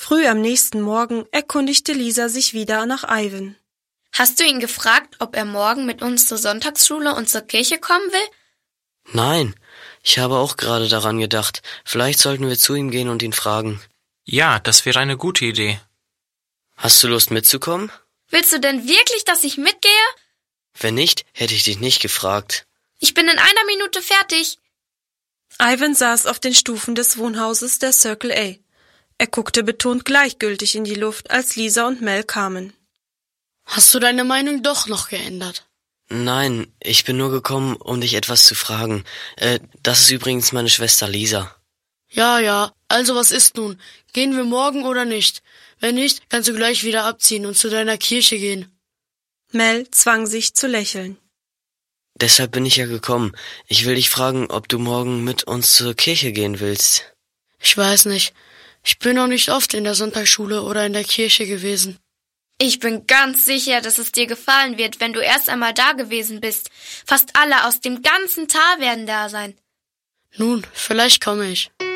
Früh am nächsten Morgen erkundigte Lisa sich wieder nach Ivan. Hast du ihn gefragt, ob er morgen mit uns zur Sonntagsschule und zur Kirche kommen will? Nein, ich habe auch gerade daran gedacht. Vielleicht sollten wir zu ihm gehen und ihn fragen. Ja, das wäre eine gute Idee. Hast du Lust mitzukommen? Willst du denn wirklich, dass ich mitgehe? Wenn nicht, hätte ich dich nicht gefragt. Ich bin in 1 Minute fertig. Ivan saß auf den Stufen des Wohnhauses der Circle A. Er guckte betont gleichgültig in die Luft, als Lisa und Mel kamen. Hast du deine Meinung doch noch geändert? Nein, ich bin nur gekommen, um dich etwas zu fragen. Das ist übrigens meine Schwester Lisa. Ja, also was ist nun? Gehen wir morgen oder nicht? Wenn nicht, kannst du gleich wieder abziehen und zu deiner Kirche gehen. Mel zwang sich zu lächeln. Deshalb bin ich ja gekommen. Ich will dich fragen, ob du morgen mit uns zur Kirche gehen willst. Ich weiß nicht. Ich bin noch nicht oft in der Sonntagsschule oder in der Kirche gewesen. Ich bin ganz sicher, dass es dir gefallen wird, wenn du erst einmal da gewesen bist. Fast alle aus dem ganzen Tal werden da sein. Nun, vielleicht komme ich.